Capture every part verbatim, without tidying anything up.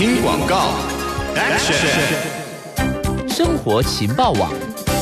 听广告 ，Action！ 生活情报网。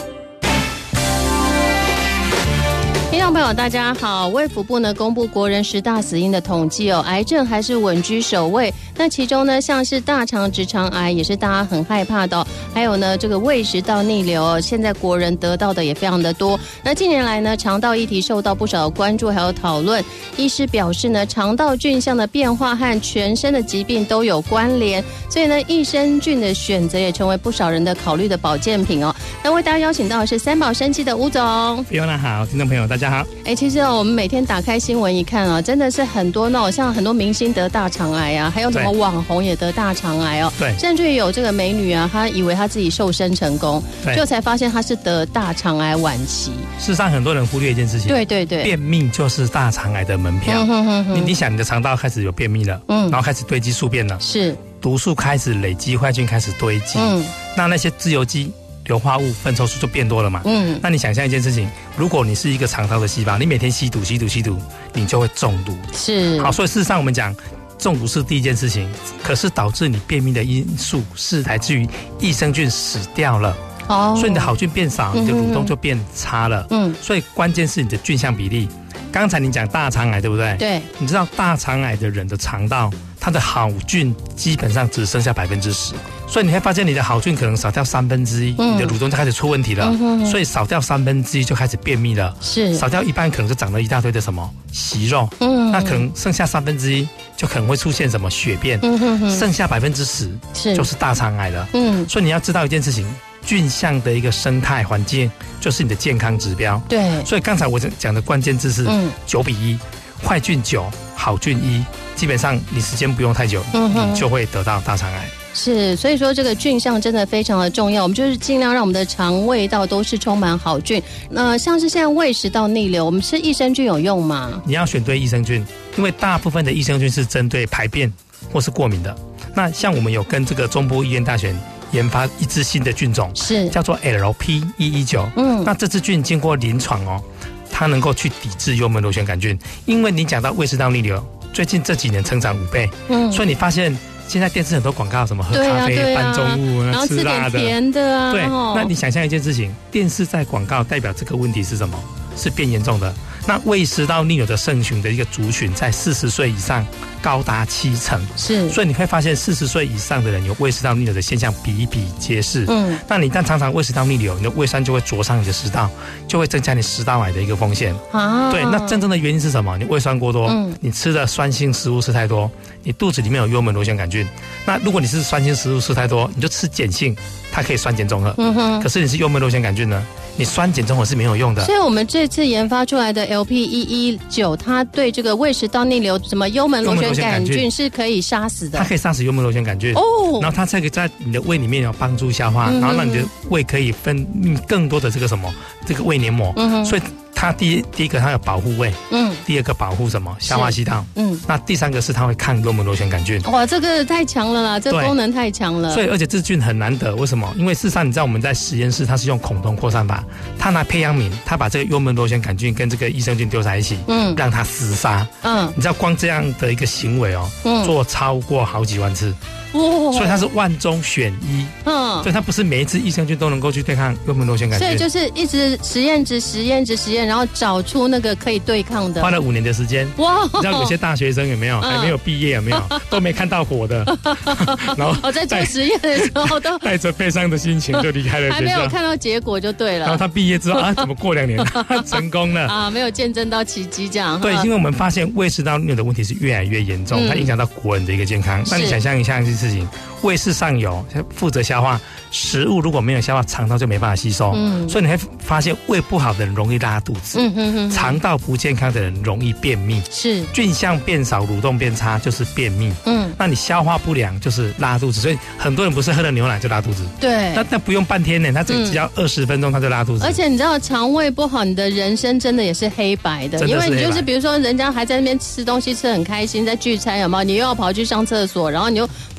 听众朋友大家好，卫福部呢公布国人十大死因的统计哦，癌症还是稳居首位。那其中呢，像是大肠直肠癌也是大家很害怕的哦，还有呢这个胃食道逆流哦，现在国人得到的也非常的多。那近年来呢，肠道议题受到不少的关注还有讨论。医师表示呢，肠道菌相的变化和全身的疾病都有关联，所以呢，益生菌的选择也成为不少人的考虑的保健品哦。那为大家邀请到的是三宝生技的吴总。 Fiona 好，听众朋友大家好。 哎，其实、哦、我们每天打开新闻一看啊，真的是很多那种像很多明星得大肠癌啊，还有什么网红也得大肠癌哦，对，甚至于有这个美女啊，她以为她自己瘦身成功，就才发现她是得大肠癌晚期。 事实上，很多人忽略一件事情， 对对对，便秘就是大肠癌的门票。嗯、哼哼哼你你想，你的肠道开始有便秘了，嗯，然后开始堆积宿便了，是毒素开始累积，坏菌开始堆积，嗯，那那些自由基。硫化物、粪臭素就变多了嘛。嗯，那你想象一件事情，如果你是一个肠道的细胞，你每天吸毒、吸毒、吸毒，你就会中毒。是。好，所以事实上我们讲，中毒是第一件事情，可是导致你便秘的因素是来自于益生菌死掉了。哦。所以你的好菌变少，你的蠕动就变差了。嗯。所以关键是你的菌相比例。刚才你讲大肠癌对不对？对。你知道大肠癌的人的肠道，它的好菌基本上只剩下百分之十。所以你会发现你的好菌可能少掉三分之一，你的蠕动就开始出问题了。嗯、哼哼所以少掉三分之一就开始便秘了。是少掉一半可能就长了一大堆的什么息肉。嗯，那可能剩下三分之一就可能会出现什么血便。嗯哼哼剩下百分之十就是大肠癌了。嗯，所以你要知道一件事情，菌相的一个生态环境就是你的健康指标。对，所以刚才我讲的关键字是九比一，坏菌九，好菌一，基本上你时间不用太久，嗯、你就会得到大肠癌。 是，所以说这个菌相真的非常的重要，我们就是尽量让我们的肠胃道都是充满好菌。那、呃、像是现在胃食道逆流，我们吃益生菌有用吗？ 你要选对益生菌，因为大部分的益生菌是针对排便或是过敏的。那像我们有跟这个中部医院大学研发一支新的菌种，是叫做 L P 一一九。嗯，那这支菌经过临床哦，它能够去抵制幽门螺旋杆菌，因为你讲到胃食道逆流，最近这几年成长五倍，嗯，所以你发现。现在电视很多广告，什么喝咖啡、拌中物、 然后吃点甜的啊。 对，那你想象一件事情，电视在广告代表这个问题是什么？是变严重的。那胃食道逆流的盛行的一个族群在四十岁以上高达七成，是，所以你会发现四十岁以上的人有胃食道逆流的现象比比皆是。嗯，那你一旦常常胃食道逆流，你的胃酸就会灼伤你的食道，就会增加你食道癌的一个风险。啊，对，那真正的原因是什么？你胃酸过多，嗯，你吃的酸性食物吃太多，你肚子里面有幽门螺旋杆菌。那如果你是酸性食物吃太多，你就吃碱性，它可以酸碱中和。嗯哼，可是你是幽门螺旋杆菌呢？你酸碱中和是没有用的。 所以我们这次研发出来的 L P 一一九，它对这个胃食道逆流什么幽门螺旋杆菌是可以杀死的。 它可以杀死幽门螺旋杆菌哦，然后它才可以在你的胃里面有帮助消化，嗯、然后让你的胃可以分泌更多的这个什么这个胃黏膜。嗯、所以它第一第一个它有保护胃，嗯，第二个保护什么消化系统，嗯，那第三个是它会抗幽门螺旋杆菌。 哇，这个太强了啦，这个功能太强了。 所以而且这菌很难得，为什么？因为事实上你知道我们在实验室它是用孔洞扩散法。他拿培养皿，他把这个幽门螺旋杆菌跟这个益生菌丢在一起，嗯，让它厮杀，嗯，你知道光这样的一个行为哦，嗯，做超过好几万次。哦，所以它是万中选一，嗯，所以它不是每一次益生菌都能够去对抗幽门螺旋杆菌， 所以就是一直实验值、实验值、实验，然后找出那个可以对抗的， 花了五年的时间。哇，你知道有些大学生有没有、嗯、还没有毕业有没有都没看到火的，然后我在做实验的时候都带着悲伤的心情就离开了学校， 还没有看到结果就对了。 然后他毕业之后啊，怎么过两年成功了啊？没有见证到奇迹这样。 对，因为我们发现胃食道逆流的问题是越来越严重，嗯、它影响到国人的一个健康。那你想象一下一件事情。胃是上游，负责消化食物，如果没有消化，肠道就没办法吸收。嗯，所以你会发现胃不好的人容易拉肚子，嗯哼哼，肠道不健康的人容易便秘，是菌相变少，蠕动变差就是便秘。嗯，那你消化不良就是拉肚子，所以很多人不是喝了牛奶就拉肚子。对，那那不用半天呢，他只要二十分钟他就拉肚子。 而且你知道肠胃不好，你的人生真的也是黑白的，因为你就是比如说人家还在那边吃东西吃很开心，在聚餐有没有？你又要跑去上厕所，然后你又不然。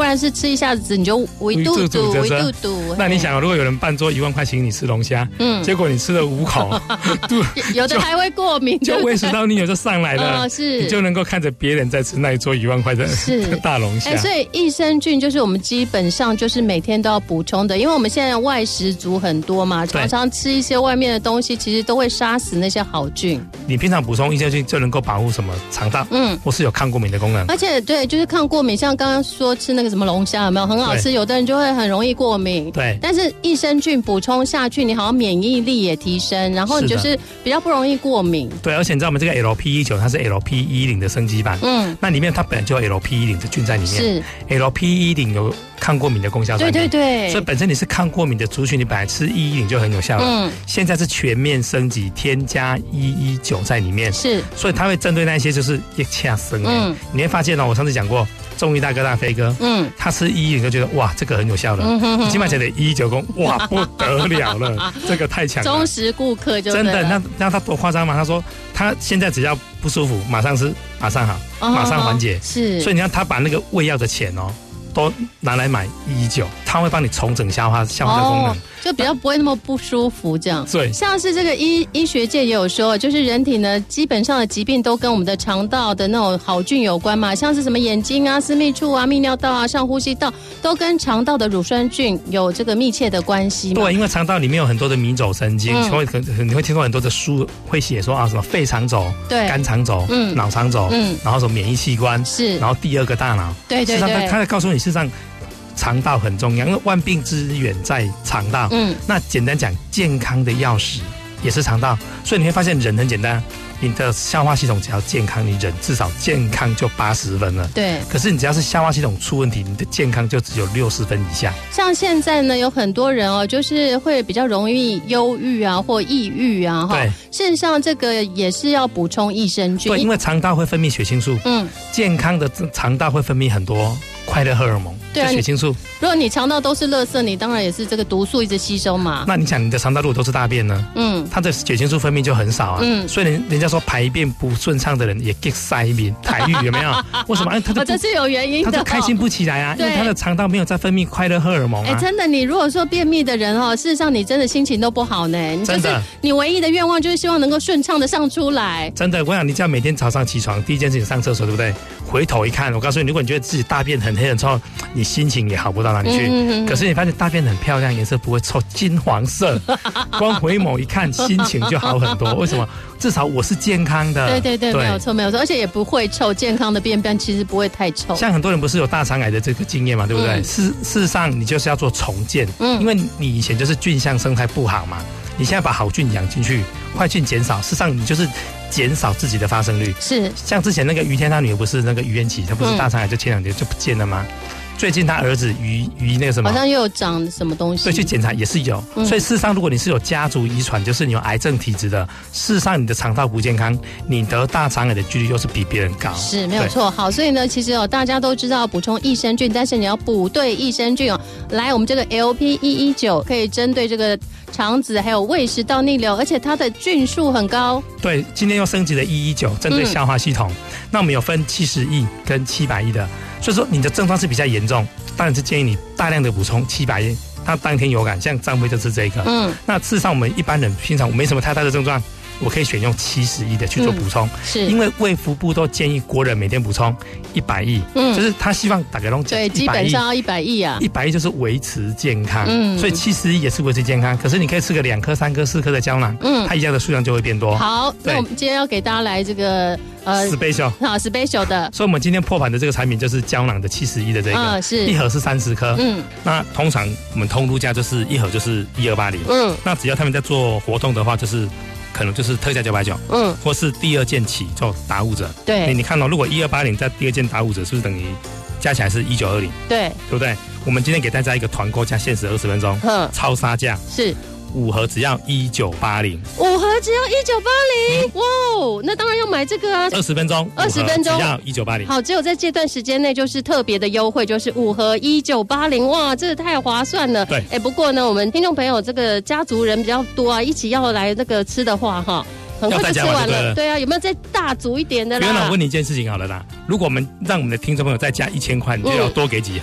然是吃一下子你就围肚肚围肚肚。 那你想，如果有人半桌一万块请你吃龙虾，嗯，结果你吃了五口， 有的还会过敏， 就胃食道逆流就上来了， 哦、是， 你就能够看着别人在吃那一桌一万块的大龙虾。 哎，所以益生菌就是我们基本上就是每天都要补充的，因为我们现在外食族很多嘛，常常吃一些外面的东西，其实都会杀死那些好菌。 你平常补充益生菌就能够保护什么肠道，嗯，或是有抗过敏的功能。 而且对，就是抗过敏，像刚刚说吃那个什么龙虾有没有很好吃？有的人就会很容易过敏。 对， 但是益生菌补充下去，你好像免疫力也提升，然后你就是比较不容易过敏。 对，而且你知道我们这个 L P 一九 它是 L P 一十 的升级版，嗯，那里面它本来就有 L P 一十 的菌在里面，是 L P 一十 有抗过敏的功效在里面。 对对对， 所以本身你是抗过敏的族群，你本来吃一一零就很有效了，嗯，现在是全面升级，添加一一九在里面，是，所以它会针对那些就是一恰生，嗯，你会发现哦，我上次讲过。中医大哥大飞哥，嗯，他吃一一零就觉得哇，这个很有效了。嗯，你今晚讲的一一九公，哇，不得了了，这个太强了。 忠实顾客就真的，那那他多夸张嘛？他说他现在只要不舒服，马上吃，马上好，哦、马上缓解。是，所以你看他把那个胃药的钱哦。都拿来买一一九，它会帮你重整消化消化的功能，哦， 就比较不会那么不舒服这样。 对， 像是这个医医学界也有说，就是人体呢基本上的疾病都跟我们的肠道的那种好菌有关嘛，像是什么眼睛啊、私密处啊、泌尿道啊、上呼吸道，都跟肠道的乳酸菌有这个密切的关系嘛。 对，因为肠道里面有很多的迷走神经，嗯，会你会听过很多的书会写说啊，什么肺肠轴、对肝肠轴、嗯脑肠轴，嗯，然后什么免疫器官是，然后第二个大脑，对对对，他在告诉你。事实上，肠道很重要，因为万病之源在肠道。嗯，那简单讲，健康的钥匙也是肠道，所以你会发现人很简单，你的消化系统只要健康，你人至少健康就八十分了。对，可是你只要是消化系统出问题，你的健康就只有六十分以下。 像现在呢，有很多人哦，就是会比较容易忧郁啊，或抑郁啊，哈。对，事实上这个也是要补充益生菌。 对，因为肠道会分泌血清素，嗯，健康的肠道会分泌很多快乐荷尔蒙，对啊，血清素。 如果你肠道都是垃圾，你当然也是这个毒素一直吸收嘛。 那你想，你的肠道如果都是大便呢？嗯，它的血清素分泌就很少啊。嗯，所以人人家说排便不顺畅的人也 get 塞便，台语有没有？为什么？哎，他就这是有原因的， 他就开心不起来啊，因为他的肠道没有在分泌快乐荷尔蒙啊。 哎，真的，你如果说便秘的人哦，事实上你真的心情都不好呢。你就是你唯一的愿望就是希望能够顺畅的上出来。 真的，我想你只要每天早上起床第一件事情上厕所，对不对？回头一看，我告诉你，如果你觉得自己大便很黑很臭，你心情也好不到哪里去。嗯嗯嗯，可是你发现大便很漂亮，颜色不会臭，金黄色，光回眸一看，心情就好很多。为什么？至少我是健康的。 对对 对, 对，没有错没有错，而且也不会臭，健康的便便其实不会太臭。 像很多人不是有大肠癌的这个经验嘛，对不对？嗯，事事实上，你就是要做重建，嗯，因为你以前就是菌相生态不好嘛，你现在把好菌养进去，坏菌减少，事实上你就是减少自己的发生率。是，像之前那个于天他女儿不是那个于元琪，她不是大肠癌就前两天就不见了吗？最近他儿子于于那个什么， 好像又有长什么东西， 所以去检查也是有。嗯，所以事实上，如果你是有家族遗传，就是你有癌症体质的，事实上你的肠道不健康，你得大肠癌的几率又是比别人高。 是没有错。好，所以呢，其实哦，大家都知道补充益生菌，但是你要补对益生菌哦。来，我们这个 L P 一一九可以针对这个肠子还有胃食道逆流，而且它的菌数很高。 对，今天又升级了一一九，针对消化系统。嗯，那我们有分七十亿跟七百亿的。所以说你的症状是比较严重，当然是建议你大量的补充七百亿，他当天有感，像张飞就吃这个。嗯，那事实上我们一般人平常没什么太大的症状，我可以选用七十亿的去做补充，嗯，是因为卫福部都建议国人每天补充一百亿，嗯，就是他希望大家都对，基本上要一百亿啊， 一百亿就是维持健康，嗯，所以七十亿也是维持健康，可是你可以吃个两颗、三颗、四颗的胶囊，嗯，它一样的数量就会变多。 好，那我们今天要给大家来这个。 呃 ，special 好 ，special 的， 所以我们今天破盘的这个产品就是胶囊的七十一的这个，嗯，是一盒是三十颗，嗯，那通常我们通路价就是一盒就是一二八零，嗯，那只要他们在做活动的话，就是可能就是特价九百九，嗯，或是第二件起就打五折，对，你你看到，哦，如果一二八零在第二件打五折，是不是等于加起来是一九二零？对，对不对？我们今天给大家一个团购价，限时二十分钟，嗯，超杀价是。五盒只要一九八零， 五盒只要一九八零，哇哦，那当然要买这个啊！ 二十分钟， 二十分钟只要一九八零。 好，只有在这段时间内就是特别的优惠，就是五盒一九八零，哇，这太划算了。对，哎，不过呢，我们听众朋友这个家族人比较多啊，一起要来那个吃的话，哈。很快就吃完了，对啊，有没有再大煮一点的啦？ 原来我问你一件事情好了啦，如果我们让我们的听众朋友再加一千块，你就要多给几盒？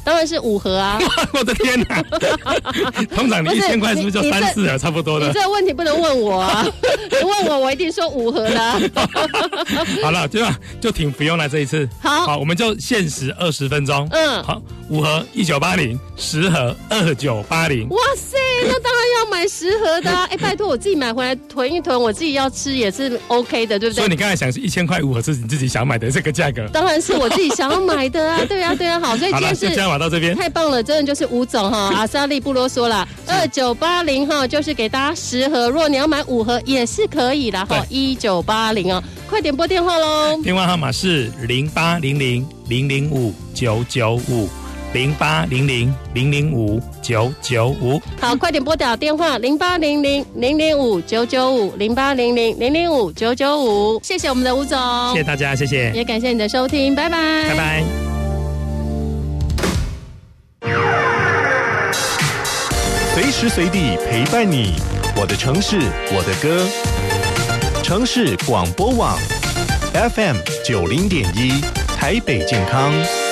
当然是五盒啊！ 我的天哪！通常你一千块是不是就三四盒差不多的？ 你这个问题不能问我啊！你问我，我一定说五盒的、啊。 好了，就就挺不用了这一次。 好， 好，我们就限时二十分钟。嗯，好，五盒一九八零，十盒二九八零。 哇塞，那当然要买十盒的、啊。哎，拜托我自己买回来囤一囤，我自己要吃也是 OK 的，对不对？ 所以你刚才想是一千块五盒是你自己想买的这个价格？ 当然是我自己想要买的啊！对啊，对啊，好，所以今天是加码到这边， 太棒了，真的就是吴总哈，阿莎莉不啰嗦啦，二九八零哈，就是给大家十盒，如果你要买五盒也是可以啦哈，一九八零哦，快点拨电话喽！ 电话号码是零八零零零零五九九五。零八零零零零五九九五， 好，快点拨打电话零八零零零零五九九五零八零零零零五九九五，谢谢我们的吴总， 谢谢大家，谢谢， 也感谢你的收听，拜拜， 拜拜。 随时随地陪伴你，我的城市，我的歌，城市广播网 F M 九零点一，台北健康。